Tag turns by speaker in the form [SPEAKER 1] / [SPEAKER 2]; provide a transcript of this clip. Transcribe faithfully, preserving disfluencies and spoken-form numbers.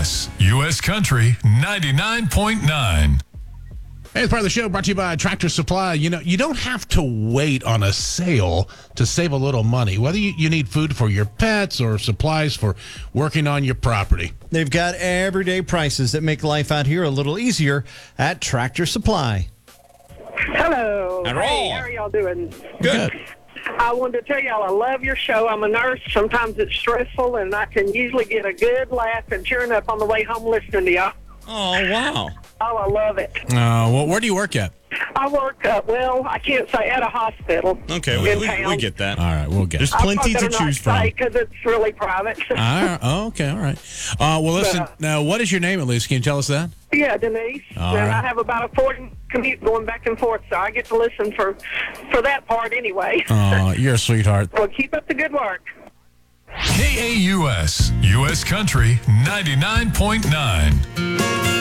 [SPEAKER 1] S, U S Country ninety-nine point nine.
[SPEAKER 2] Hey, it's part of the show brought to you by Tractor Supply. You know, you don't have to wait on a sale to save a little money, whether you, you need food for your pets or supplies for working on your property.
[SPEAKER 3] They've got everyday prices that make life out here a little easier at Tractor Supply.
[SPEAKER 4] Hello.
[SPEAKER 3] Hello.
[SPEAKER 4] Hey, how are y'all doing?
[SPEAKER 3] Good.
[SPEAKER 4] I wanted to tell y'all I love your show. I'm a nurse. Sometimes it's stressful, and I can usually get a good laugh and cheering up on the way home listening to y'all.
[SPEAKER 3] Oh, wow.
[SPEAKER 4] Oh, I love it.
[SPEAKER 5] Uh, well, where do you work at?
[SPEAKER 4] I work, uh, well, I can't say at a hospital.
[SPEAKER 3] Okay,
[SPEAKER 4] in
[SPEAKER 3] we, we,
[SPEAKER 4] town.
[SPEAKER 3] we get that.
[SPEAKER 5] All right, we'll get
[SPEAKER 3] There's
[SPEAKER 5] it.
[SPEAKER 3] plenty to choose from.
[SPEAKER 4] Because it's really private.
[SPEAKER 5] All right, oh, okay, all right. Uh, well, listen,
[SPEAKER 4] But, uh,
[SPEAKER 5] now, what is your name, at least? Can you tell us that?
[SPEAKER 4] Yeah, Denise.
[SPEAKER 5] All
[SPEAKER 4] and
[SPEAKER 5] right.
[SPEAKER 4] I have about a forty commute going back and forth, so I get to listen for, for that part anyway.
[SPEAKER 5] Uh, you're a sweetheart.
[SPEAKER 4] Well, keep up the good work.
[SPEAKER 1] K A U S, U S Country ninety-nine point nine.